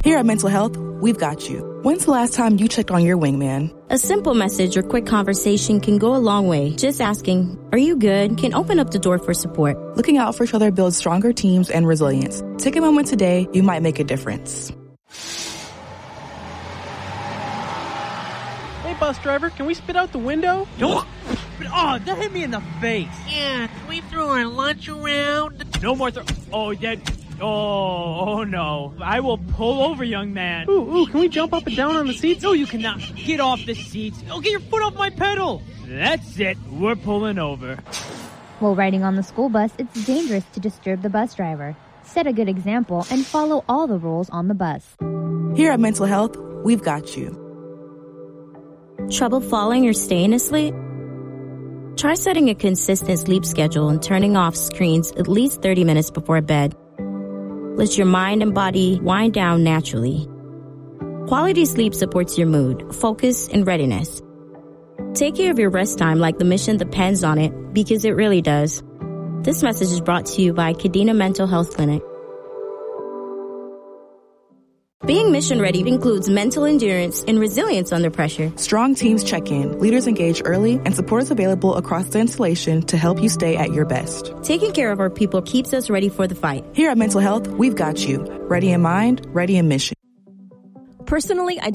Here at Mental Health, we've got you. When's the last time you checked on your wingman? A simple message or quick conversation can go a long way. Just asking, "Are you good?" can open up the door for support. Looking out for each other builds stronger teams and resilience. Take a moment today. You might make a difference. Hey, bus driver, can we spit out the window? Oh, that hit me in the face. Yeah, can we throw our lunch around? No more Oh, no. I will pull over, young man. Ooh, can we jump up and down on the seats? No, you cannot. Get off the seats. Oh, get your foot off my pedal. That's it. We're pulling over. While riding on the school bus, it's dangerous to disturb the bus driver. Set a good example and follow all the rules on the bus. Here at Mental Health, we've got you. Trouble falling or staying asleep? Try setting a consistent sleep schedule and turning off screens at least 30 minutes before bed. Let your mind and body wind down naturally. Quality sleep supports your mood, focus, and readiness. Take care of your rest time like the mission depends on it, because it really does. This message is brought to you by Kadena Mental Health Clinic. Being mission ready includes mental endurance and resilience under pressure. Strong teams check in, leaders engage early, and support is available across the installation to help you stay at your best. Taking care of our people keeps us ready for the fight. Here at Mental Health, we've got you. Ready in mind, ready in mission. Personally, I